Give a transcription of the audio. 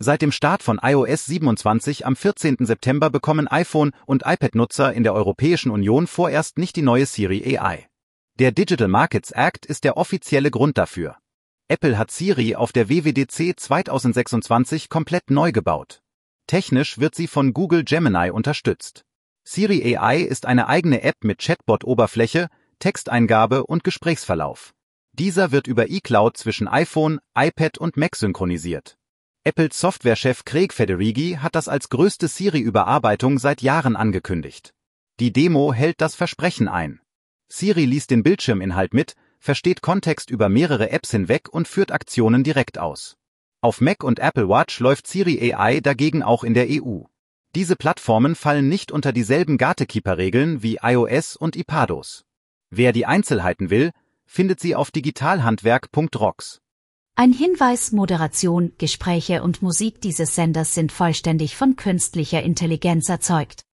Seit dem Start von iOS 27 am 14. September bekommen iPhone- und iPad-Nutzer in der Europäischen Union vorerst nicht die neue Siri AI. Der Digital Markets Act ist der offizielle Grund dafür. Apple hat Siri auf der WWDC 2026 komplett neu gebaut. Technisch wird sie von Google Gemini unterstützt. Siri AI ist eine eigene App mit Chatbot-Oberfläche, Texteingabe und Gesprächsverlauf. Dieser wird über iCloud zwischen iPhone, iPad und Mac synchronisiert. Apples Softwarechef Craig Federighi hat das als größte Siri-Überarbeitung seit Jahren angekündigt. Die Demo hält das Versprechen ein. Siri liest den Bildschirminhalt mit, versteht Kontext über mehrere Apps hinweg und führt Aktionen direkt aus. Auf Mac und Apple Watch läuft Siri AI dagegen auch in der EU. Diese Plattformen fallen nicht unter dieselben Gatekeeper-Regeln wie iOS und iPadOS. Wer die Einzelheiten will, findet sie auf digitalhandwerk.rocks. Ein Hinweis: Moderation, Gespräche und Musik dieses Senders sind vollständig von künstlicher Intelligenz erzeugt.